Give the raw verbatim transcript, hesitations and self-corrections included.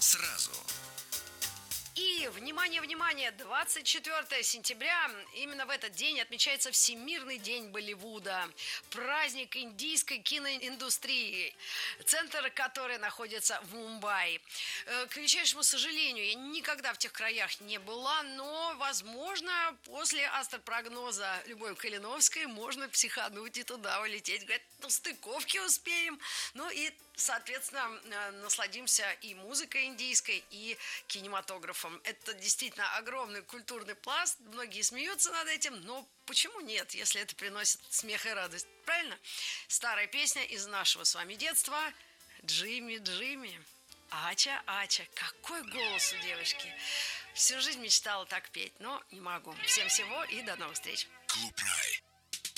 сразу. И, внимание, внимание, двадцать четвёртое сентября, именно в этот день отмечается Всемирный день Болливуда, праздник индийской киноиндустрии, центр которой находится в Мумбаи. Э, К величайшему сожалению, я никогда в тех краях не была, но, возможно, после астропрогноза Любови Калиновской можно психануть и туда улететь. Говорят, на стыковке успеем. Ну и, соответственно, э, насладимся и музыкой индийской, и кинематографом. Это действительно огромный культурный пласт. Многие смеются над этим, но почему нет, если это приносит смех и радость? Правильно? Старая песня из нашего с вами детства. Джимми, Джимми. Ача, Ача. Какой голос у девушки. Всю жизнь мечтала так петь, но не могу. Всем всего и до новых встреч. Клуб Рай.